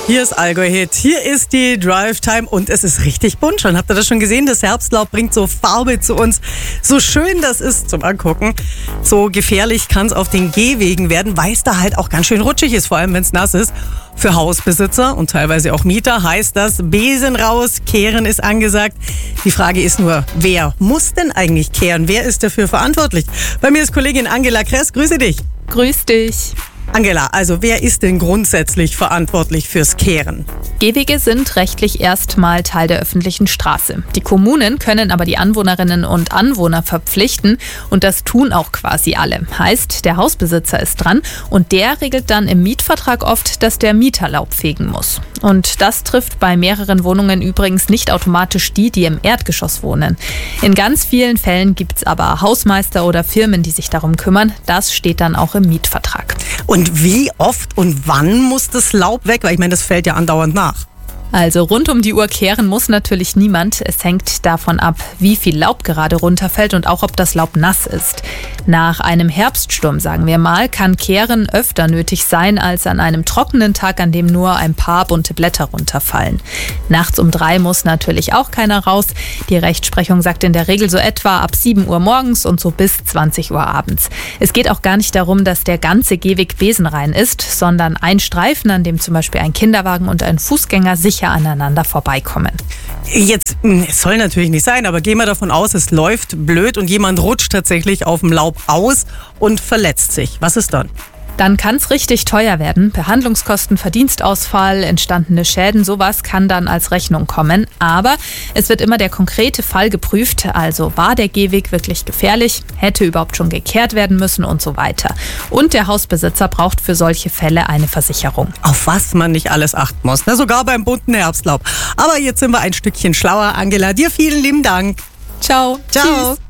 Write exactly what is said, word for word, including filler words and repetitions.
Hier ist Allgäu Hit, hier ist die Drive Time und es ist richtig bunt schon. Habt ihr das schon gesehen? Das Herbstlaub bringt so Farbe zu uns. So schön das ist zum Angucken. So gefährlich kann es auf den Gehwegen werden, weil es da halt auch ganz schön rutschig ist, vor allem wenn es nass ist. Für Hausbesitzer und teilweise auch Mieter heißt das, Besen raus, kehren ist angesagt. Die Frage ist nur, wer muss denn eigentlich kehren? Wer ist dafür verantwortlich? Bei mir ist Kollegin Angela Kress. Grüße dich. Grüß dich. Angela, also wer ist denn grundsätzlich verantwortlich fürs Kehren? Gehwege sind rechtlich erstmal Teil der öffentlichen Straße. Die Kommunen können aber die Anwohnerinnen und Anwohner verpflichten und das tun auch quasi alle. Heißt, der Hausbesitzer ist dran und der regelt dann im Mietvertrag oft, dass der Mieter Laub fegen muss. Und das trifft bei mehreren Wohnungen übrigens nicht automatisch die, die im Erdgeschoss wohnen. In ganz vielen Fällen gibt es aber Hausmeister oder Firmen, die sich darum kümmern. Das steht dann auch im Mietvertrag. Und wie oft und wann muss das Laub weg? Weil ich meine, das fällt ja andauernd nach. Also rund um die Uhr kehren muss natürlich niemand. Es hängt davon ab, wie viel Laub gerade runterfällt und auch, ob das Laub nass ist. Nach einem Herbststurm, sagen wir mal, kann Kehren öfter nötig sein als an einem trockenen Tag, an dem nur ein paar bunte Blätter runterfallen. Nachts um drei muss natürlich auch keiner raus. Die Rechtsprechung sagt in der Regel so etwa ab sieben Uhr morgens und so bis zwanzig Uhr abends. Es geht auch gar nicht darum, dass der ganze Gehweg besenrein ist, sondern ein Streifen, an dem zum Beispiel ein Kinderwagen und ein Fußgänger sicher aneinander vorbeikommen. Jetzt, es soll natürlich nicht sein, aber gehen wir davon aus, es läuft blöd und jemand rutscht tatsächlich auf dem Laub aus und verletzt sich. Was ist dann? Dann kann es richtig teuer werden. Behandlungskosten, Verdienstausfall, entstandene Schäden, sowas kann dann als Rechnung kommen. Aber es wird immer der konkrete Fall geprüft. Also war der Gehweg wirklich gefährlich? Hätte überhaupt schon gekehrt werden müssen und so weiter. Und der Hausbesitzer braucht für solche Fälle eine Versicherung. Auf was man nicht alles achten muss, ne? Sogar beim bunten Herbstlaub. Aber jetzt sind wir ein Stückchen schlauer. Angela, dir vielen lieben Dank. Ciao. Ciao. Tschüss.